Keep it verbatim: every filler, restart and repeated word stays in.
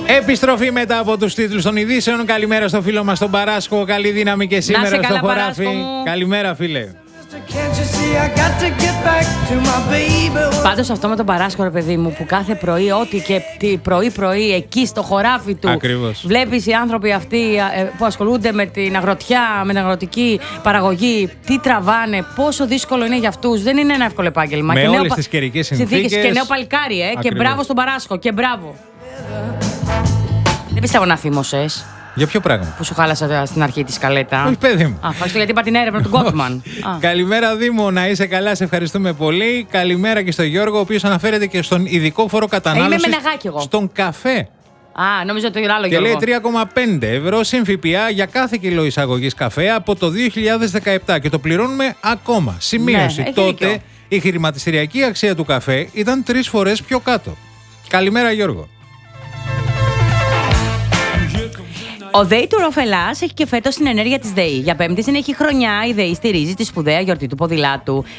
Επιστροφή μετά από τους τίτλους των ειδήσεων. Καλημέρα στο φίλο μας τον Παράσκο. Καλή δύναμη και σήμερα στο χωράφι. Καλημέρα, φίλε. Πάντως αυτό με τον Παράσκο, ρε παιδί μου, που κάθε πρωί, ό,τι και πρωί-πρωί εκεί στο χωράφι του, ακριβώς, βλέπεις οι άνθρωποι αυτοί που ασχολούνται με την αγροτιά, με την αγροτική παραγωγή, τι τραβάνε, πόσο δύσκολο είναι για αυτούς. Δεν είναι ένα εύκολο επάγγελμα. Με και όλες νέο, τις καιρικές συνθήκες. Και νέο παλικάρι, ε, και μπράβο στον Παράσκο, και μπράβο. Δεν πιστεύω να θύμωσες. Για ποιο πράγμα? Που σου χάλασα στην αρχή τη σκαλέτα. Όχι, παιδί μου. Α, ευχαριστώ γιατί είπα την έρευνα του Γκότμαν. Καλημέρα, Δήμο, να είσαι καλά, σε ευχαριστούμε πολύ. Καλημέρα και στον Γιώργο, ο οποίος αναφέρεται και στον ειδικό φόρο κατανάλωσης. Είμαι με ναγάκι εγώ. Στον καφέ. Α, νόμιζα το άλλο, Γιώργο. Και λέει τρία κόμμα πέντε ευρώ συν ΦΠΑ για κάθε κιλό εισαγωγής καφέ από το δύο χιλιάδες δεκαεπτά και το πληρώνουμε ακόμα. Σημείωση. Ναι, τότε δίκιο. η χρηματιστηριακή αξία του καφέ ήταν τρεις φορές πιο κάτω. Καλημέρα, Γιώργο. Ο ΔΕΗ του Ροφελάς έχει και φέτος την ενέργεια της ΔΕΗ. Για Πέμπτη συνεχή χρονιά η ΔΕΗ στηρίζει τη σπουδαία γιορτή του ποδηλάτου.